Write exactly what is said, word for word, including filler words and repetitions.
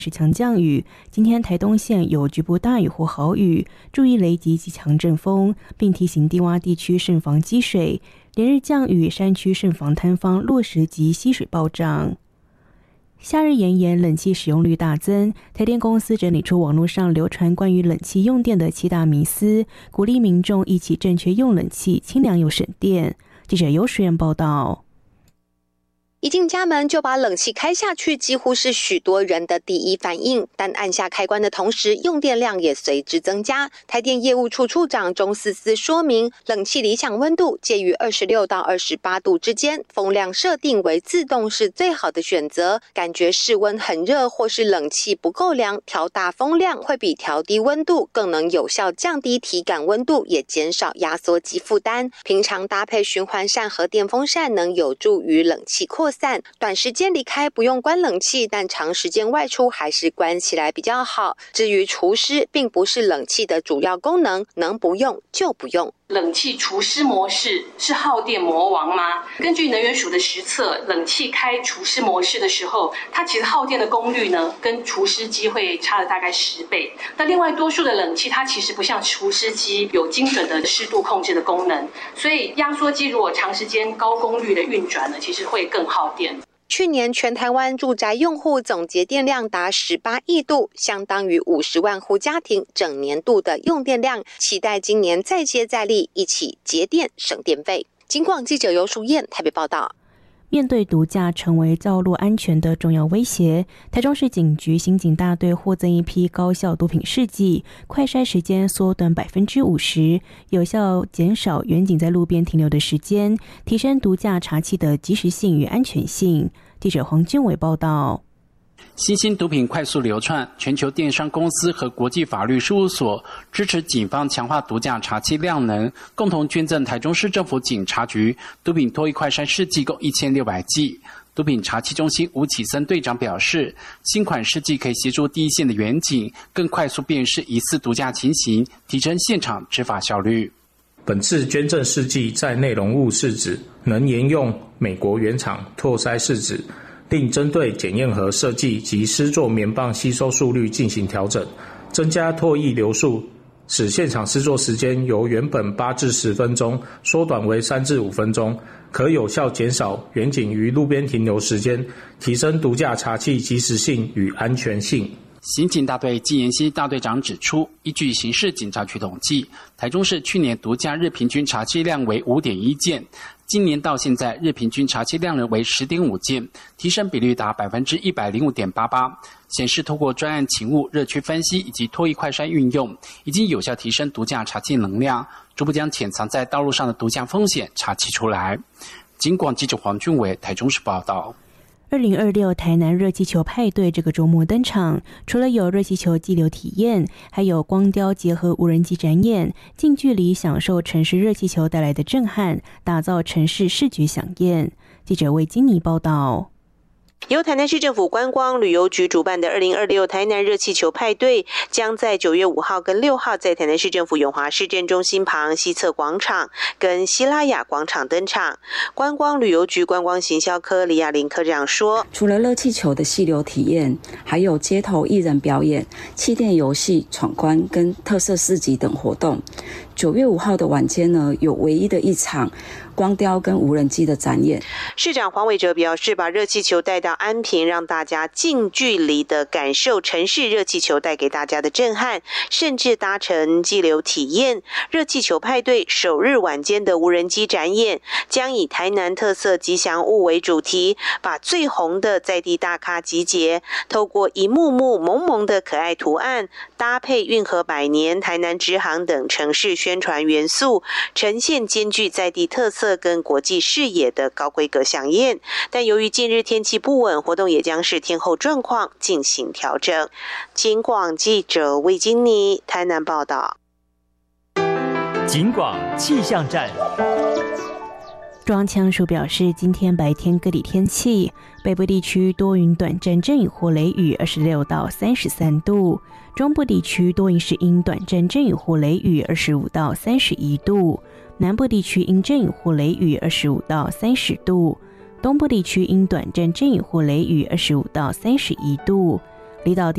是强降雨，今天台东县有局部大雨或豪雨，注意雷击及强阵风，并提醒低洼地区慎防积水。连日降雨，山区慎防坍方、落石及溪水暴涨。夏日炎炎，冷气使用率大增。台电公司整理出网络上流传关于冷气用电的七大迷思，鼓励民众一起正确用冷气，清凉又省电。记者尤淑燕报道。 一进家门就把冷气开下去，几乎是许多人的第一反应。但按下开关的同时，用电量也随之增加。台电业务处处长钟思思说明，冷气理想温度介于二十六到二十八度之间，风量设定为自动是最好的选择。感觉室温很热或是冷气不够凉，调大风量会比调低温度更能有效降低体感温度，也减少压缩机负担。平常搭配循环扇和电风扇，能有助于冷气扩散，短时间离开不用关冷气，但长时间外出还是关起来比较好。至于除湿，并不是冷气的主要功能，能不用就不用。 冷气除湿模式是耗电魔王吗？根据能源署的实测，冷气开除湿模式的时候，它其实耗电的功率呢，跟除湿机会差了大概十倍。那另外多数的冷气，它其实不像除湿机有精准的湿度控制的功能，所以压缩机如果长时间高功率的运转呢，其实会更耗电。 去年全台湾住宅用户总节电量达十八亿度，相当于五十万户家庭整年度的用电量。期待今年再接再厉，一起节电省电费。警广记者尤淑燕台北报道。 面对毒驾成为道路安全的重要威胁，台中市警局刑警大队获赠一批高效毒品试剂，快筛时间缩短百分之五十，有效减少员警在路边停留的时间，提升毒驾查缉的及时性与安全性。记者黄俊伟报道。 新兴毒品快速流窜，全球电商公司和国际法律事务所支持警方强化毒驾查缉量能，共同捐赠台中市政府警察局毒品脱衣快筛试剂共一千六百剂。毒品查缉中心吴启森队长表示，新款试剂可以协助第一线的员警更快速辨识疑似毒驾情形，提升现场执法效率。 本次捐赠试剂在内容物是指能沿用美国原厂唾筛试纸，并针对检验盒设计及施作棉棒吸收速率进行调整，增加唾液流速，使现场施作时间由原本八至十分钟缩短为三至五分钟，可有效减少员警于路边停留时间，提升毒驾查缉及时性与安全性。 刑警大队纪言熙大队长指出，依据刑事警察局统计，台中市去年毒驾日平均查缉量为 五点一件，今年到现在日平均查缉量为 十点五件，提升比率达 百分之一百零五点八八， 显示透过专案勤务、热区分析以及脱衣快筛运用，已经有效提升毒驾查缉能量，逐步将潜藏在道路上的毒驾风险查缉出来。警广记者黄俊伟台中市报道。 二零二六台南热气球派对这个周末登场，除了有热气球激流体验，还有光雕结合无人机展演，近距离享受城市热气球带来的震撼，打造城市视觉飨宴。记者魏金妮报道。 由台南市政府观光旅游局主办的二零二六台南热气球派对，将在九月五号跟六号在台南市政府永华市政中心旁西侧广场跟西拉雅广场登场。观光旅游局观光行销科李亚玲科长说， 除了热气球的细流体验，还有街头艺人表演、气垫游戏、闯关跟特色市集等活动。九月五号的晚间呢，有唯一的一场光雕跟无人机的展演。 市长黄伟哲表示，把热气球带到安平，让大家近距离的感受城市热气球带给大家的震撼，甚至搭乘激流体验。热气球派对首日晚间的无人机展演，将以台南特色吉祥物为主题，把最红的在地大咖集结，透过一幕幕萌萌的可爱图案，搭配运河百年、台南直航等城市宣传元素，呈现兼具在地特色跟国际视野的高规格飨宴。但由于近日天气不稳，活动也将视天候状况进行调整。警广记者魏金妮台南报道。 警广气象站。 中央气象署表示，今天白天各地天气，北部地区多云短暂阵雨或雷雨，二十六到三十三度；中部地区多云是阴短暂阵雨或雷雨，二十五到三十一度；南部地区阴阵雨或雷雨，二十五到三十度；东部地区阴短暂阵雨或雷雨，二十五到三十一度；离岛